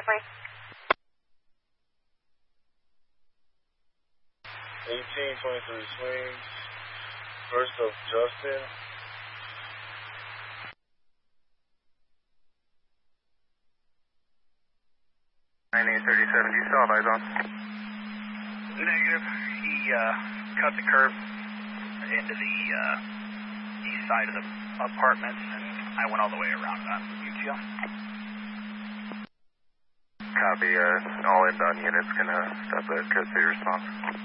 please. 1823 swings. First of Justin. 9837, do you still have eyes on? Negative. He cut the curb into the east side of the apartments, and I went all the way around that. UTL. Copy. All inbound units can stop the code 3 response.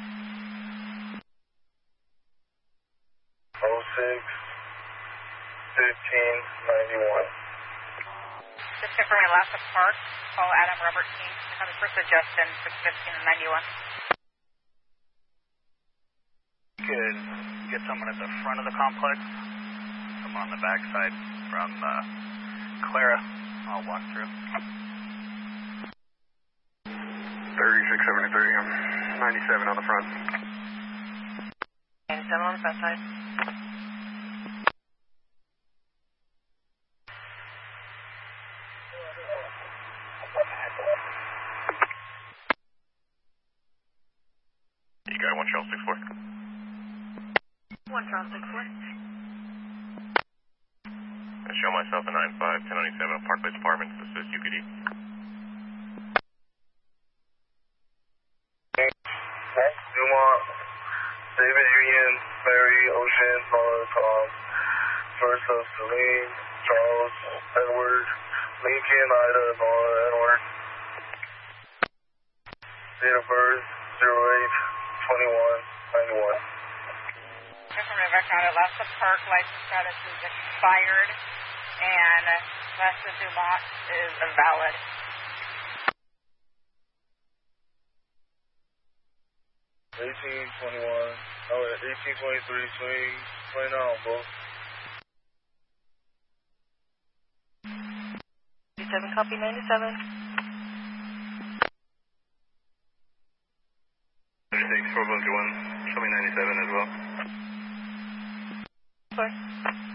06-15-91. Just confirming Alaska Park. Call Adam Robert King. First of Justin, 615 and 91. Could get someone at the front of the complex, someone on the back side from Clara. I'll walk through. 3673, 97 on the front. 97 on the front side. You got 1 Charles 64. 1 Charles 64. I show myself a 95, 1097 Park Place Apartments. This is UPD. Dumont, David Union, Mary, Ocean, Molotov. First of Celine, Charles, Edward, Lincoln, Ida, Nora, Edward. Date of birth, 08-21-91. Confirming record on Alaska Park. License status is expired, and Leslie Dumont is invalid. 1823 swings, 29 on both. 97 copy 97. 36, 4 1, show me 97 as well. Sorry.